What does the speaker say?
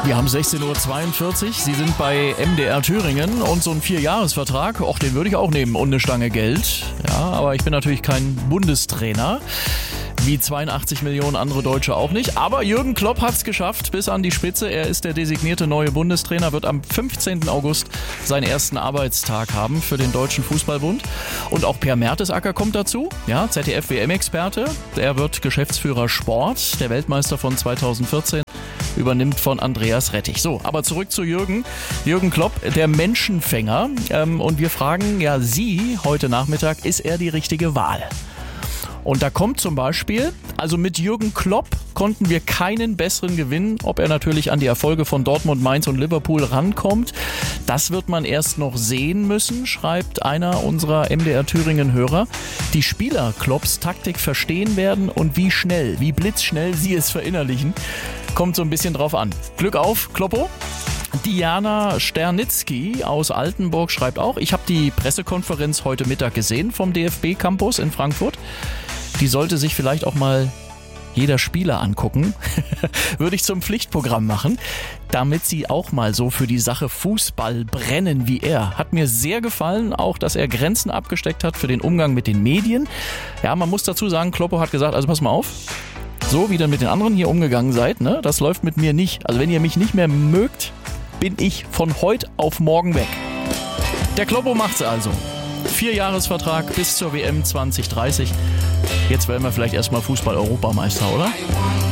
Wir haben 16:42 Uhr. Sie sind bei MDR Thüringen und so ein 4-Jahres-Vertrag, den würde ich auch nehmen und eine Stange Geld. Ja, aber ich bin natürlich kein Bundestrainer. Wie 82 Millionen andere Deutsche auch nicht. Aber Jürgen Klopp hat es geschafft bis an die Spitze. Er ist der designierte neue Bundestrainer, wird am 15. August seinen ersten Arbeitstag haben für den Deutschen Fußballbund. Und auch Per Mertesacker kommt dazu, ja, ZDF-WM-Experte. Er wird Geschäftsführer Sport, der Weltmeister von 2014. Übernimmt von Andreas Rettich. So, aber zurück zu Jürgen. Jürgen Klopp, der Menschenfänger. Und wir fragen ja Sie heute Nachmittag, ist er die richtige Wahl? Und da kommt zum Beispiel, also mit Jürgen Klopp konnten wir keinen besseren gewinnen. Ob er natürlich an die Erfolge von Dortmund, Mainz und Liverpool rankommt, das wird man erst noch sehen müssen, schreibt einer unserer MDR Thüringen-Hörer. Die Spieler Klopps Taktik verstehen werden und wie schnell, wie blitzschnell sie es verinnerlichen, kommt so ein bisschen drauf an. Glück auf, Kloppo! Diana Sternitzky aus Altenburg schreibt auch, ich habe die Pressekonferenz heute Mittag gesehen vom DFB-Campus in Frankfurt. Die sollte sich vielleicht auch mal jeder Spieler angucken. Würde ich zum Pflichtprogramm machen, damit sie auch mal so für die Sache Fußball brennen wie er. Hat mir sehr gefallen, auch dass er Grenzen abgesteckt hat für den Umgang mit den Medien. Ja, man muss dazu sagen, Kloppo hat gesagt, also pass mal auf, so wie ihr mit den anderen hier umgegangen seid, ne, das läuft mit mir nicht. Also wenn ihr mich nicht mehr mögt, bin ich von heute auf morgen weg. Der Kloppo macht's also. 4-Jahres-Vertrag bis zur WM 2030. Jetzt werden wir vielleicht erstmal Fußball-Europameister, oder?